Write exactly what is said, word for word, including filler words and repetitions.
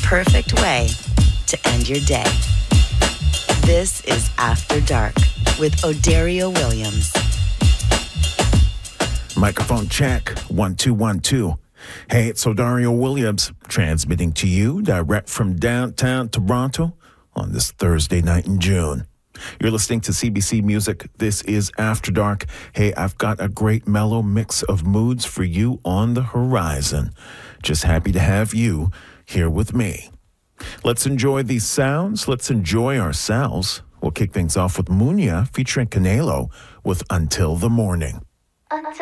perfect way to end your day. This is After Dark with Odario Williams. Microphone check, one, two, one, two. Hey, it's Odario Williams, transmitting to you direct from downtown Toronto on this Thursday night in June. You're listening to C B C Music. This is After Dark. Hey, I've got a great mellow mix of moods for you on the horizon. Just happy to have you here with me. Let's enjoy these sounds. Let's enjoy ourselves. We'll kick things off with Munya featuring Canelo with Until the Morning. Until